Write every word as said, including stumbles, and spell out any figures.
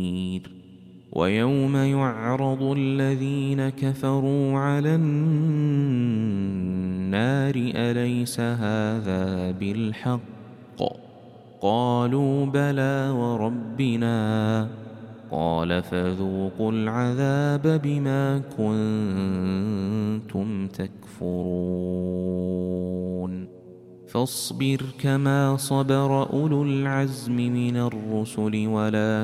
ويوم يعرض الذين كفروا على النار أليس هذا بالحق قالوا بلى وربنا قال فذوقوا العذاب بما كنتم تكفرون فاصبر كما صبر أولو العزم من الرسل ولا